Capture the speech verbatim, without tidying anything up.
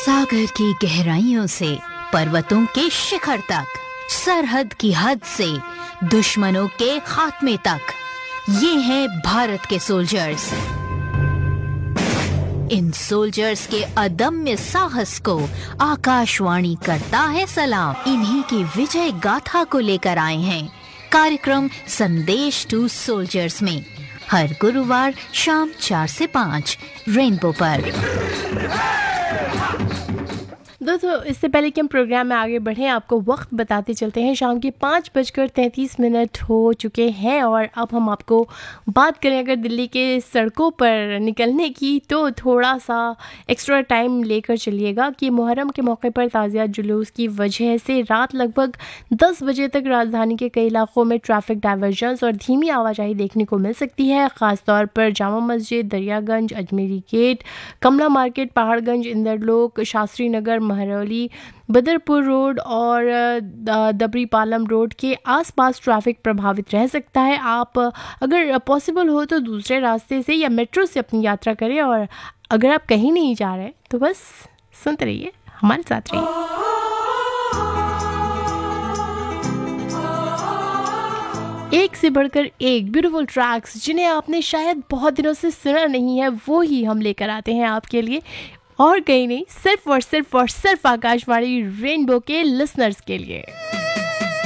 सागर की गहराइयों से पर्वतों के शिखर तक, सरहद की हद से दुश्मनों के खात्मे तक, ये हैं भारत के सोल्जर्स। इन सोल्जर्स के अदम्य साहस को आकाशवाणी करता है सलाम। इन्हीं की विजय गाथा को लेकर आए हैं कार्यक्रम संदेश टू सोल्जर्स में, हर गुरुवार शाम चार से पाँच रेनबो पर। दोस्तों, इससे पहले कि हम प्रोग्राम में आगे बढ़ें, आपको वक्त बताते चलते हैं। शाम के पाँच बजकर तैंतीस मिनट हो चुके हैं और अब हम आपको बात करें अगर दिल्ली के सड़कों पर निकलने की, तो थोड़ा सा एक्स्ट्रा टाइम लेकर चलिएगा कि मुहर्रम के मौके पर ताज़िया जुलूस की वजह से रात लगभग दस बजे तक राजधानी के कई इलाकों में ट्रैफिक डाइवर्जन्स और धीमी आवाजाही देखने को मिल सकती है। ख़ासतौर पर जामा मस्जिद, दरियागंज, अजमेरी गेट, कमला मार्केट, पहाड़गंज, इंदरलोक, शास्त्री नगर, महरौली, बदरपुर रोड और दबरी पालम रोड के आसपास ट्रैफिक प्रभावित रह सकता है। आप अगर पॉसिबल हो तो दूसरे रास्ते से या मेट्रो से अपनी यात्रा करें, और अगर आप कहीं नहीं जा रहे तो बस सुनते रहिए, हमारे साथ रहिए। एक से बढ़कर एक ब्यूटीफुल ट्रैक्स जिन्हें आपने शायद बहुत दिनों से सुना नहीं है, वो ही हम लेकर आते हैं आपके लिए, और कहीं नहीं, सिर्फ और सिर्फ और सिर्फ आकाशवाणी रेनबो के लिसनर्स के लिए।